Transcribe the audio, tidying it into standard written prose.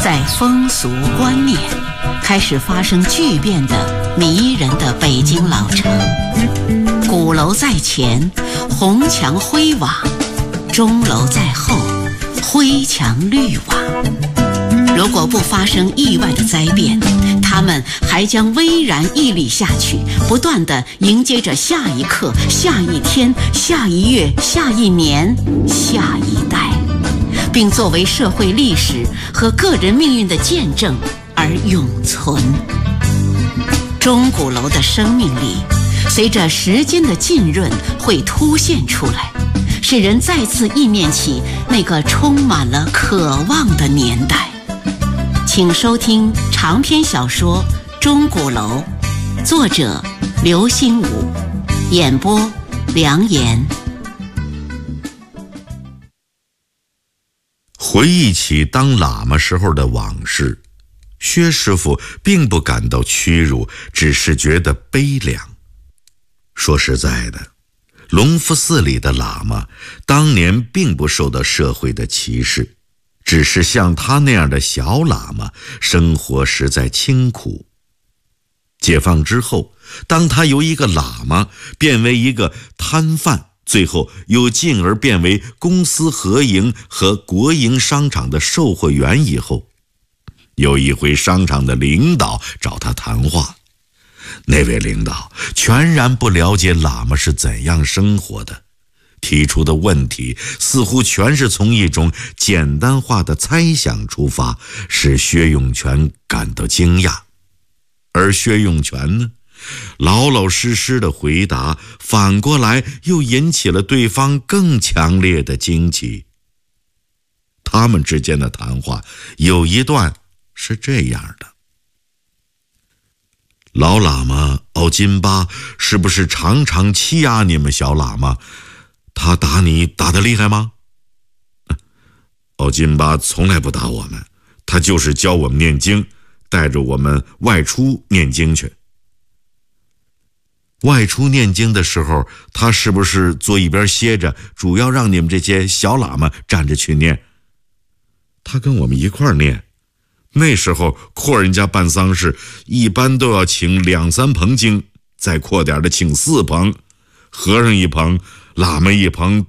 在风俗观念开始发生巨变的迷人的北京老城，鼓楼在前，红墙灰瓦；钟楼在后，灰墙绿瓦。如果不发生意外的灾变，他们还将巍然屹立下去，不断地迎接着下一刻、下一天、下一月、下一年、下一代，并作为社会历史和个人命运的见证而永存。钟鼓楼的生命力随着时间的浸润会凸现出来，使人再次忆念起那个充满了渴望的年代。请收听长篇小说《钟鼓楼》，作者刘心武，演播梁岩。 回忆起当喇嘛时候的往事，薛师傅并不感到屈辱，只是觉得悲凉。说实在的，隆福寺里的喇嘛当年并不受到社会的歧视，只是像他那样的小喇嘛生活实在清苦。解放之后，当他由一个喇嘛变为一个摊贩，最后又进而变为公司合营和国营商场的售货员以后，有一回商场的领导找他谈话，那位领导全然不了解喇嘛是怎样生活的，提出的问题似乎全是从一种简单化的猜想出发，使薛永全感到惊讶。而薛永全呢，老老实实的回答，反过来又引起了对方更强烈的惊奇。他们之间的谈话有一段是这样的：老喇嘛奥金巴是不是常常欺压你们小喇嘛？他打你打得厉害吗？奥金巴从来不打我们，他就是教我们念经，带着我们外出念经去。外出念经的时候，他是不是坐一边歇着，主要让你们这些小喇嘛站着去念？他跟我们一块儿念。那时候阔人家办丧事一般都要请2-3棚经，再阔点的请4棚，和尚一棚，喇嘛一棚，